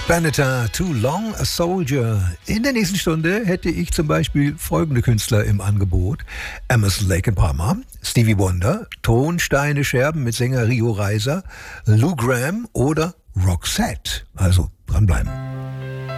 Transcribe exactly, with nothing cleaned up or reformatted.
Pat Benatar, Too Long a Soldier. In der nächsten Stunde hätte ich zum Beispiel folgende Künstler im Angebot. Emerson, Lake and Palmer, Stevie Wonder, Tonsteine Scherben mit Sänger Rio Reiser, Lou Gramm oder Roxette. Also dranbleiben.